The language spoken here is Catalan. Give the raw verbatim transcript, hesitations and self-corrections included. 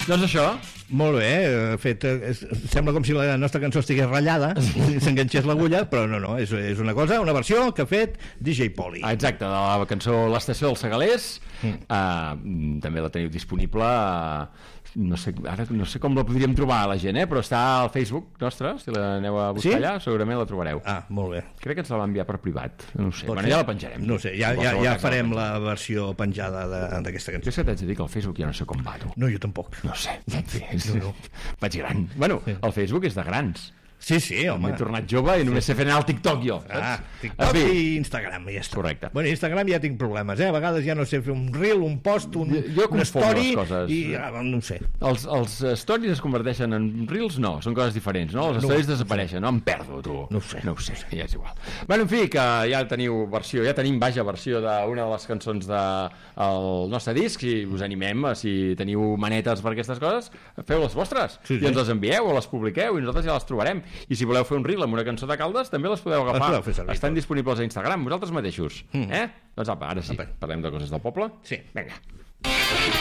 Doncs això. Molt bé, fet, sembla com si la nostra cançó estigués ratllada, s'enganxés l'agulla, però no, no, és, és una cosa, una versió que ha fet D J Poli. Ah, exacte, de la cançó L'Estació dels Segalers. Mm. Uh, també la teniu disponible a... No sé, ara no sé com la podríem trobar a la gent, eh? Però està al Facebook nostre, si l'aneu a buscar, sí? Allà segurament la trobareu. Ah, molt bé. Crec que ens la va enviar per privat, no sé, bueno, ja la penjarem. No sé, ja, ja, ja farem la versió penjada d'aquesta cançó. Jo sé que t'haig de dir que el Facebook ja no sé com va, tu. No, jo tampoc. No sé, en fi, és... no, no. Vaig gran. Bueno, sí. El Facebook és de grans. Sí, sí, home. M'he tornat jove i només sí. sé fer anar al TikTok jo, saps? Ah, TikTok i Instagram, ja està. Correcte. Bueno, Instagram ja tinc problemes, eh? A vegades ja no sé fer un reel, un post, un, jo una story... les coses. I ah, no ho sé. Els, els stories es converteixen en reels? No, són coses diferents, no? Els stories no, desapareixen, no? Em perdo, tu. No ho sé. No ho sé, ja és igual. Bueno, en fi, que ja teniu versió, ja tenim, vaja, versió d'una de les cançons del nostre disc, i us animem, si teniu manetes per aquestes coses, feu les vostres, sí, sí. I ens les envieu o les publiqueu i nosaltres ja les trobarem. I si voleu fer un reel amb una cançó de Caldes també les podeu agafar, podeu estan disponibles a Instagram vosaltres mateixos, mm. eh? Doncs apa, ara sí, apa. Parlem de coses del poble? Sí. Vinga.